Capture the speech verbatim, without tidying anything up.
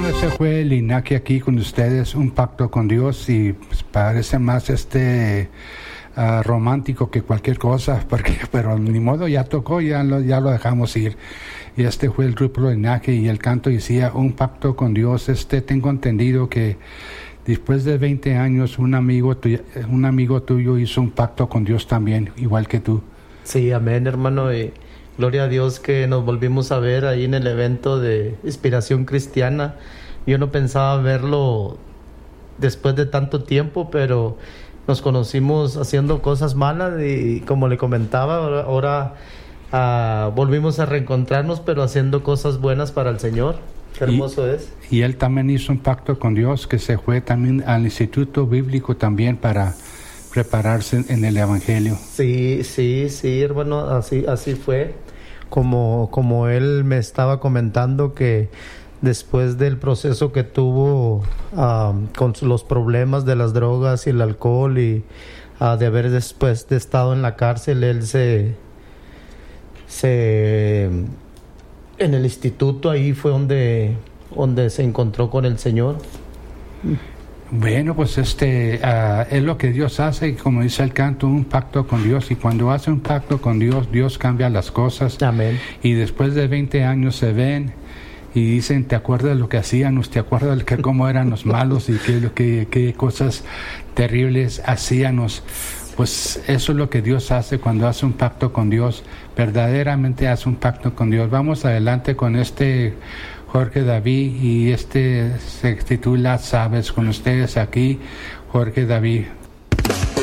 Bueno, ese fue el Inaki aquí con ustedes, un pacto con Dios, y pues, parece más este uh, romántico que cualquier cosa, porque, pero ni modo, ya tocó, ya lo, ya lo dejamos ir. Y este fue el grupo Inaki, y el canto decía un pacto con Dios. Este tengo entendido que después de veinte años un amigo tuyo, un amigo tuyo hizo un pacto con Dios también, igual que tú. Sí, amén, hermano, y gloria a Dios que nos volvimos a ver ahí en el evento de Inspiración Cristiana. Yo no pensaba verlo después de tanto tiempo, pero nos conocimos haciendo cosas malas y, como le comentaba, ahora, ahora uh, volvimos a reencontrarnos, pero haciendo cosas buenas para el Señor. Qué hermoso y, es. Y él también hizo un pacto con Dios, que se fue también al Instituto Bíblico también para prepararse en el Evangelio. Sí, sí, sí, hermano, así, así fue. Como, como él me estaba comentando que después del proceso que tuvo um, con los problemas de las drogas y el alcohol y uh, de haber después de estado en la cárcel, él se, se en el instituto ahí fue donde, donde se encontró con el Señor. Bueno, pues este uh, es lo que Dios hace, como dice el canto, un pacto con Dios, y cuando hace un pacto con Dios, Dios cambia las cosas. Amén. Y después de veinte años se ven y dicen, ¿te acuerdas de lo que hacíamos? ¿Te acuerdas de que cómo eran los malos y qué, qué, qué cosas terribles hacíamos? Pues eso es lo que Dios hace cuando hace un pacto con Dios, verdaderamente hace un pacto con Dios. Vamos adelante con este Jorge David, y este se titula Sabes, con ustedes aquí Jorge David.